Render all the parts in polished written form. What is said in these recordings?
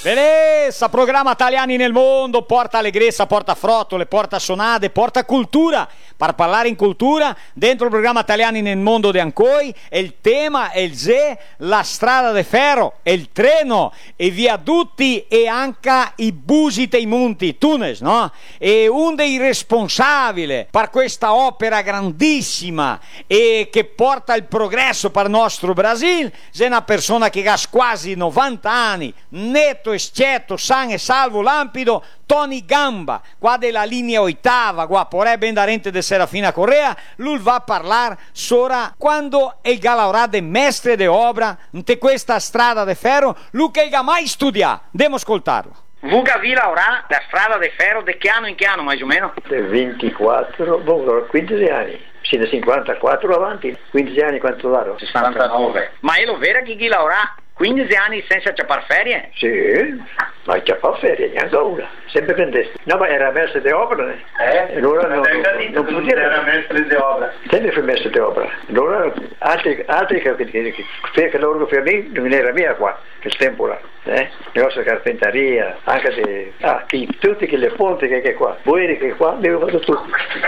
Bellezza, programma Italiani nel mondo, porta allegrezza, porta frottole, porta sonade, porta cultura. Per parlare in cultura, dentro il programma Italiani nel mondo di Ancoi, e il tema è il Z, la strada de ferro, e il treno, i viadotti e anche i busi dei monti, Tunes, no? E un dei responsabili per questa opera grandissima e che porta il progresso per il nostro Brasile, è una persona che ha quasi 90 anni, netto e schietto, san e salvo lampido, Tony Gamba, qua della linea ottava, qua potrebbe andarente de Serafina Correa, lui va a parlare sora quando il galaurà de mestre de obra, in questa strada de ferro, lui che ha mai studiato, devo ascoltarlo. Vuga vi lavorà la strada de ferro de che anno in che anno, più o meno? 24, 15 anni. Sino a 54 avanti, 15 anni quanto loro? 69. Ma è lo vero che chi lavora 15 anni senza ciappar ferie? Sì, ma ciappar ferie, neanche una, sempre pendente. No, ma era mestre di opera, E allora non può dire. Era mestre di opera. Sempre fu mestre di opera. Allora, altri che loro per me non era mia qua, quel tempo là. Negozio carpenteria, anche tutti che le ponte che qua, voi che qua, devo fare tutto.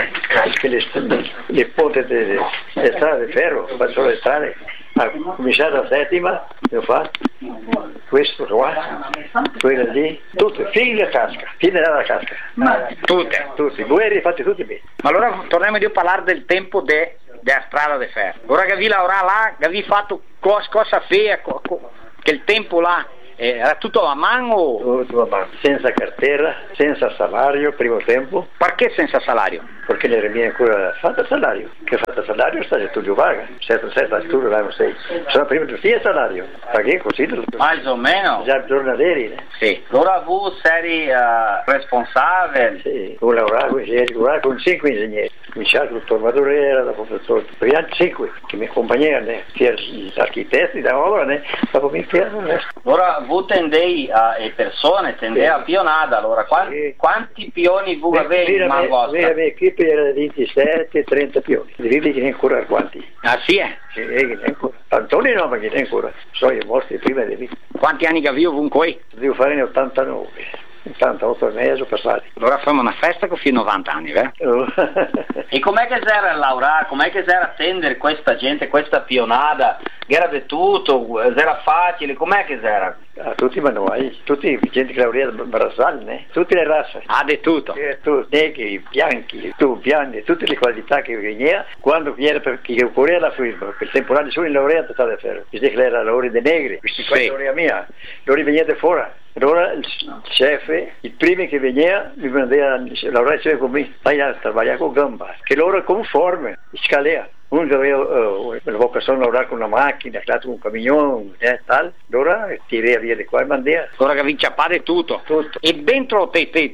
Le ponte delle strade di ferro, faccio le strade. Ha cominciato la settima, devo fare questo qua, quello lì, tutto, fino alla casca, fino alla casca. Tutti, guerri fatti tutti bene. Ma allora torniamo a parlare del tempo della strada di ferro. Ora che vi lavora là, che vi fatto cosa fea, che il tempo là era tutto a mano? Tutto a mano, senza cartera, senza salario, primo tempo. Perché senza salario? Perché non era mia ancora fatta salario. Che fatta salario sta in studio vaga. Certo, studio là non sei. Sono prima di tutto salario. Perché così? Più o meno. Già giornalieri. Sì. Allora tu sei responsabile? Sì, ho lavorato con 5 ingegneri. Cominciato con il tormatore, dopo il 5 che mi accompagnavano, gli architetti da ora, dopo mi fermano. Allora voi tendei le persone, tendei a pionada, allora quanti pioni voi avete in mano vostra? La mia equipe era 27-30 pioni, devi che ne ancora quanti? Ah sì? Sì, che ne ancora. Antonio no, ma che ne ancora. So io mostri prima di me. Quanti anni che avevo con voi? Devo fare in 89. 88 mesi passati. Allora facciamo una festa con fino a 90 anni, vero? E com'è che era lavorare, com'è che era attendere questa gente, questa pionada? Era di tutto, era facile, com'è che era? Tutti i manuali, tutti i gente che lavorava a Brasile, tutte le razze. Ah, di tutto? Tu, negri, bianchi, tu, bianchi, tutte le qualità che veniva, quando era perché occorreva la firma, per il temporale solo in laurea totale ferro. Dice che era lavoro dei negri, questi qua laurea mia, loro venivano fuori. Allora il chef, il primo che veniva, mi mandava a lavorare con me, vai a lavorare con gamba, che loro conforme, scalea. Uno che aveva la vocazione a lavorare con una macchina, con un camion, tal, allora tirava via di qua e mandava. Allora che vi ciappate tutto. E dentro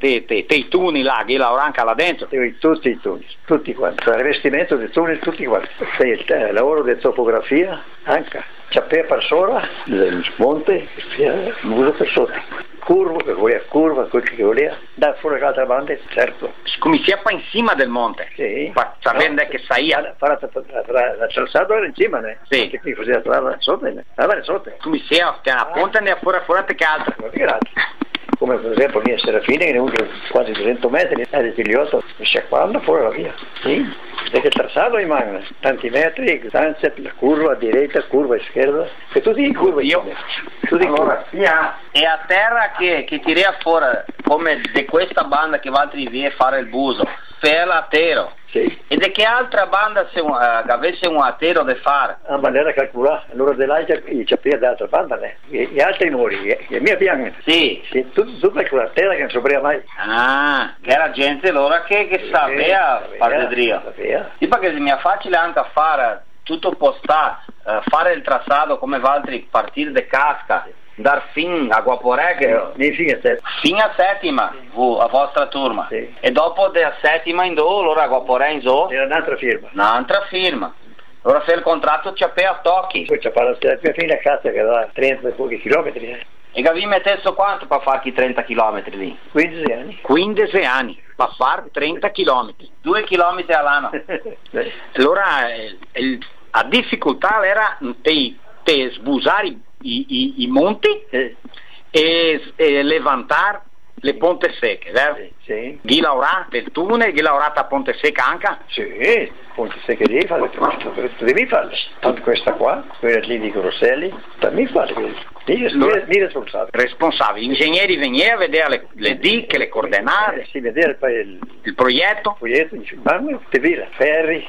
i tuni là, che lavorano anche là dentro? Tutti i tuni, tutti quanti, il rivestimento dei tuni tutti quanti. Il lavoro di topografia anche. Ciappea per sopra, il monte, muso per sotto. Curva, quel che voleva, da fuori l'altra banda, certo. Come si appa in cima del monte? Sì. Sapendo che saia? La calzata era in cima, né? Sì. Che qui faceva la sotto, né? Era sotto. Come si appa, a punta ne fuori che altro? Come per esempio mia Serafina che ne ha avuto quasi 200 metri, era di Tigliotto, sciacquando fuori la via. Sì, perché il tracciato rimane tanti metri, distanza, la curva diretta, curva scherza, che tutti in curva. Allora, e a terra che tira fuori, come di questa banda che va a fare il buso, per l'atero. Sì. E di che altra banda se avesse un atero da fare? A maniera calcolata, allora dell'altra c'è d'altra banda, né? Gli altri muri, le mie bianche. Sì. Sì, tutto con la terra che non sapeva mai. Ah, che era gente allora che sapeva fare drio. Sì, perché mi è facile anche fare tutto postato, fare il tracciato come altri partire da casca. Dar fin a Guaporé fino a settima a vostra turma, sì. E dopo della settima in do allora a Guaporé in zo era un'altra firma allora se il contratto c'è a tocchi poi c'è la fine a casa che da 30 pochi chilometri e che vi mettesse quanto per farchi 30 chilometri lì? 15 anni per fare 30 chilometri 2 chilometri all'anno. Allora la difficoltà era te sbusare i monti e levantar le Ponte Secche, vero? Sì. Ghi Laurà del tunnel, Ghi Laurata a Ponte Secca anche? Sì, Ponte Secche devi farle, devi farle. Tanto questa qua, quella lì di Grosselli, devi farle. Mi responsabile. Responsabile. Ingegneri venire a vedere le diche, le coordinate. Sì, vedere poi il progetto. Te vira, ferri,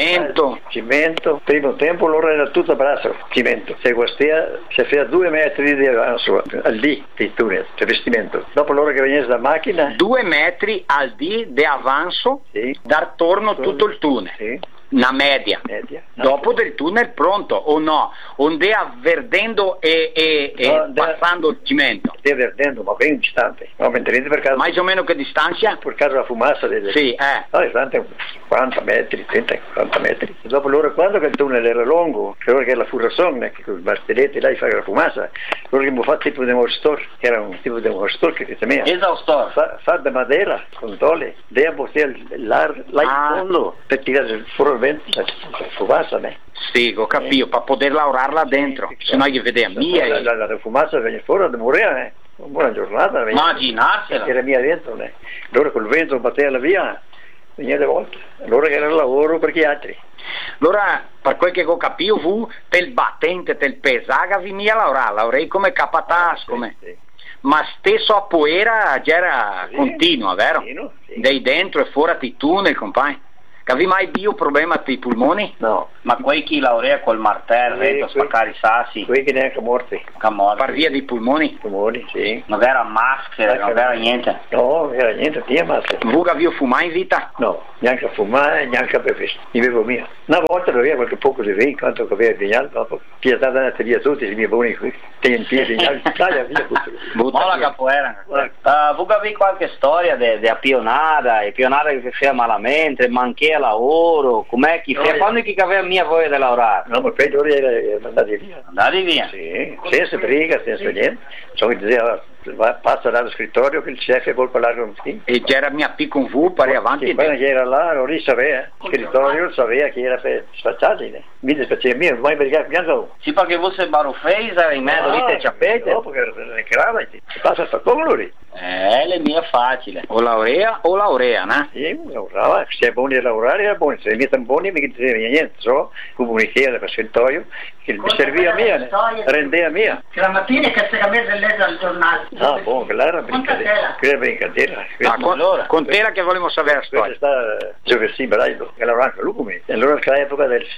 cimento. Primo tempo loro era tutto braccio, cimento. Se faceva 2 metri di avanzo al dì di tunnel, rivestimento. Dopo loro che venisse da macchina. 2 metri al dì di avanzo, sì. Dar torno tutto il tunnel. Sì. Una media. Dopo del tunnel pronto o no? Onde verdendo e passando il cimento? Verdendo, ma ben distante. No, per caso. Mais o meno che distanza? Per caso la fumassa sì, no, distante 40 metri, 30-40 metri. E dopo loro quando il tunnel era lungo, allora che la furrazione, che con i bastelletti là fa la fumassa, loro che mi fa tipo di mostor, che era un tipo di mostor che temeva. Esaustor. Fa da madera, con tole, devo là in fondo, per tirare fuori il vento, la fumassa, Sì, ho capito, per poter lavorarla dentro, se no gli vedeva mia. La fumassa veniva fuori da morire, una buona giornata. Immaginarsela. Era mia dentro, Allora col vento batteva via, veniva le volte. Allora che era il lavoro per gli altri. Allora, per quel che ho capito, fu del battente, del pesaga, vi mia lavorei come capatas, come... Sì. Ma stesso a poera era continua, vero? Sì. Dei dentro e fuori di tunnel, compagni. Avevi mai bio problema ai polmoni? No. Ma quei chi laurea col martello, a spaccare i sassi? Quei che neanche morti. Per via dei polmoni? Polmoni, sì. Non era maschere, non era niente? No, non era niente, via maschere. Voi avevi fumato in vita? No, neanche a fumare, neanche a bere. Mi bevo mia. Una volta beveva qualche poco di vino, quanto che aveva vignato, dopo piazzata andate via tutti, i miei buoni qui, in piedi, taglia via tutto. Buona capoeira. Voi avevi qualche storia di pionada, e pionada che faceva malamente, manché a lavoro, com'è chi fa? Quando chi aveva mia voglia di lavorare? No, ma poi loro erano andati via. Andati via? Sì, senza briga, senza niente. Ciò che diceva, passa dallo scrittorio che il chef vuole parlare con te. E c'era mia piccola V, pari avanti. Sì, quando era là, non li sapeva. Il scrittorio sapeva che era per sfacciarli. Mi dispiaceva mio, mai brigare piano. Sì, perché voi sei barufeisa, in mezzo lì te ciappette. No, perché ne crava, si passa a fare come lui. Le mie facile. O laurea, no? Sì, lavorava, se è buono di lavorare era buono, se mi sono buoni mi diceva niente, so, comunicare per scrittorio, che mi serviva mia, rendeva mia. Che la mattina che si cambiava le lettere al giornale. Ah, buono, quella era brincadera. Con te la che volevamo sapere la storia. Questa sta Gioversì Brailo, che lavorava anche lui con me. E allora all'epoca del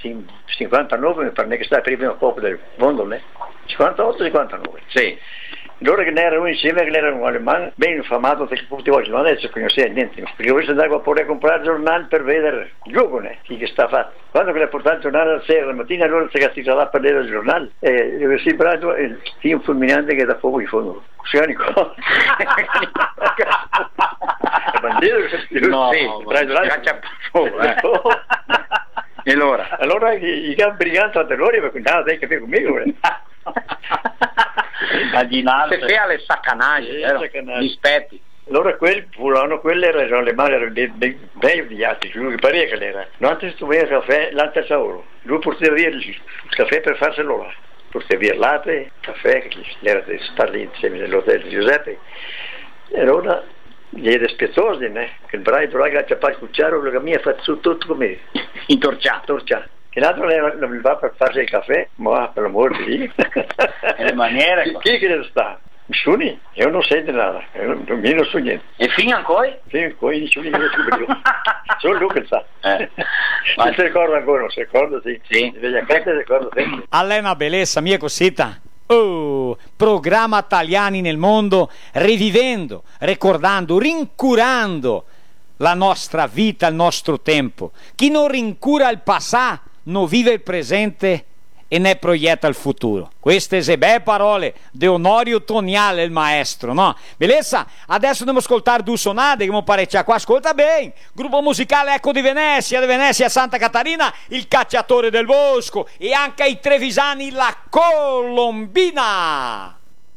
59 mi pare che stava per il primo popolo del mondo, 58-59. Sì. Loro che ne erano insieme, che erano un alemán ben affamato, perché tutti oggi non adesso conosceva niente, perché voi andavo a poter comprare il giornale per vedere il giovane, che sta fatto. Quando che le portato il giornale alla sera, la mattina allora si castigava là per vedere il giornale, e dove si brado il film fulminante che da fuoco in fondo. Così qua. No, e allora i campi briganti a terrore perché andava a capire conmigo. Immaginate. Se fea le saccanaggi, gli spetti. Allora quelle erano le mani, erano dei di altri, che pareva che l'era. L'altro si il caffè, l'altro euro. Lui portava via il caffè per farselo là. Portava via il latte, caffè, che era di stare lì insieme nell'hotel di Giuseppe. E allora gli era spiazzoso, che il braio là che ha ciappato il cucciaro, quello che mi ha fatto su tutto come intorciato. Che l'altro non va per farsi il caffè, ma per l'amore di Dio. E le maniere. Chi che sta? Nessuno, io non sento nada, io non so niente. E fino ancora? Fino ancora, nessuno non so più. Solo lui che sa. Ma si ricorda ancora, non si ricorda, sì. Sì. Si ricorda sempre. Allena bellezza, mia cosita. Oh, programma Italiani nel mondo, rivivendo, ricordando, rincurando la nostra vita, il nostro tempo. Chi non rincura il passato non vive il presente e ne proietta il futuro. Queste sono belle parole di Onorio Toniale, il maestro, no? Bellezza, adesso dobbiamo ascoltare due sonate che mi parecchia qua, ascolta bene. Gruppo musicale Eco di Venezia Santa Catarina, il Cacciatore del Bosco e anche i trevisani La Colombina.